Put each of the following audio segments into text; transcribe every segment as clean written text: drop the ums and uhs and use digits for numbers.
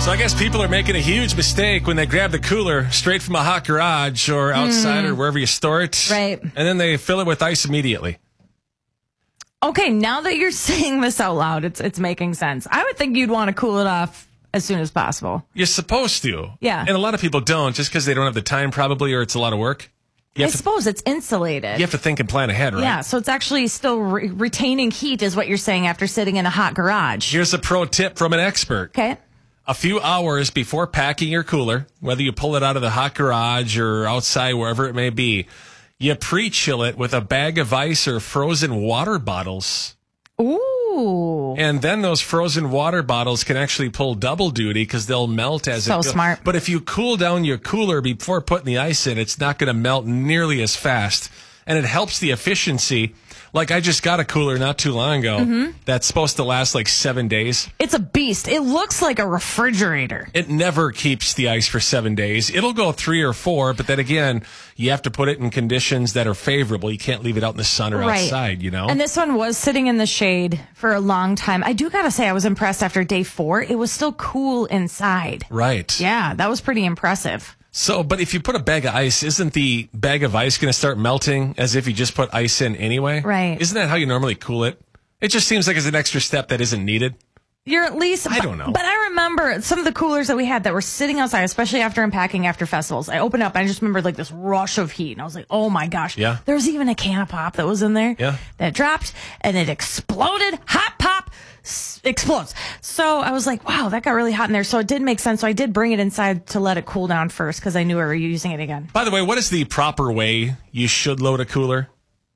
So I guess people are making a huge mistake when they grab the cooler straight from a hot garage or outside or wherever you store it. Right. And then they fill it with ice immediately. Okay, now that you're saying this out loud, it's making sense. I would think you'd want to cool it off as soon as possible. You're supposed to. Yeah. And a lot of people don't just because they don't have the time probably or it's a lot of work. I suppose it's insulated. You have to think and plan ahead, right? Yeah, so it's actually still retaining heat is what you're saying after sitting in a hot garage. Here's a pro tip from an expert. Okay. A few hours before packing your cooler, whether you pull it out of the hot garage or outside, wherever it may be, you pre-chill it with a bag of ice or frozen water bottles. Ooh. And then those frozen water bottles can actually pull double duty because they'll melt as it goes. So smart. But if you cool down your cooler before putting the ice in, it's not going to melt nearly as fast. And it helps the efficiency. Like I just got a cooler not too long ago that's supposed to last like 7 days. It's a beast. It looks like a refrigerator. It never keeps the ice for 7 days. It'll go 3 or 4, but then again, you have to put it in conditions that are favorable. You can't leave it out in the sun or outside, you know? And this one was sitting in the shade for a long time. I do got to say, I was impressed after day 4. It was still cool inside. Right. Yeah, that was pretty impressive. So, but if you put a bag of ice, isn't the bag of ice going to start melting as if you just put ice in anyway? Right. Isn't that how you normally cool it? It just seems like it's an extra step that isn't needed. You're at least... I don't know. But I remember some of the coolers that we had that were sitting outside, especially after unpacking after festivals. I opened up and I just remembered like this rush of heat. And I was like, oh my gosh. Yeah. There was even a can of pop that was in there. Yeah. That dropped and it exploded. Hot pop explodes. So I was like, wow, that got really hot in there. So it did make sense. So I did bring it inside to let it cool down first because I knew we were using it again. By the way, what is the proper way you should load a cooler?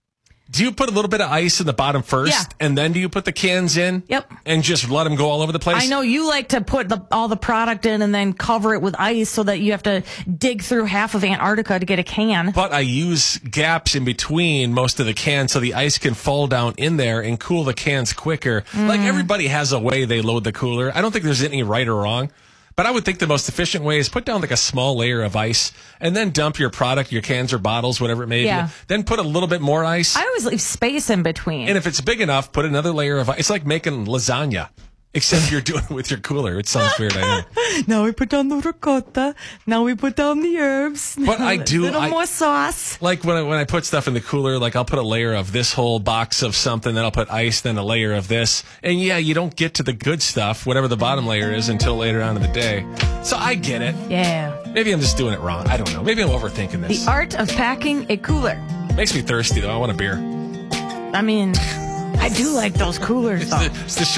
Do you put a little bit of ice in the bottom first? Yeah. And then do you put the cans in? Yep. And just let them go all over the place? I know you like to put all the product in and then cover it with ice so that you have to dig through half of Antarctica to get a can. But I use gaps in between most of the cans so the ice can fall down in there and cool the cans quicker. Like everybody has a way they load the cooler. I don't think there's any right or wrong. But I would think the most efficient way is put down like a small layer of ice and then dump your product, your cans or bottles, whatever it may Yeah. be. Then put a little bit more ice. I always leave space in between. And if it's big enough, put another layer of ice. It's like making lasagna, except you're doing it with your cooler. It sounds weird, I know. Now we put down the ricotta. Now we put down the herbs. But I do- A little more sauce. Like when I put stuff in the cooler, like I'll put a layer of this whole box of something, then I'll put ice, then a layer of this. And yeah, you don't get to the good stuff, whatever the bottom layer is, until later on in the day. So I get it. Yeah. Maybe I'm just doing it wrong. I don't know. Maybe I'm overthinking this. The art of packing a cooler. Makes me thirsty, though. I want a beer. I mean, I do like those coolers, though. It's the show.